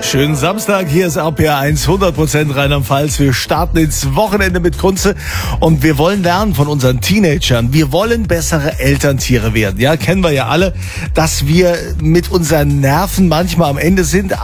Schönen Samstag, hier ist RPR1, 100% Rheinland-Pfalz. Wir starten ins Wochenende mit Kunze und wir wollen lernen von unseren Teenagern. Wir wollen bessere Elterntiere werden. Ja, kennen wir ja alle, dass wir mit unseren Nerven manchmal am Ende sind.